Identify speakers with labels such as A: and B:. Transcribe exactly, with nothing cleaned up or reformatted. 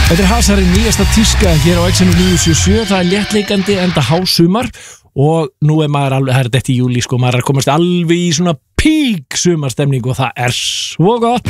A: Þetta er Hasarinn nýjasta tíska hér á X N níu sjö sjö, það er léttleikandi enda hásumar og nú er maður alveg, það er þetta í júli sko, maður er að komast alveg í svona pík sumarstemning og það er svo gott.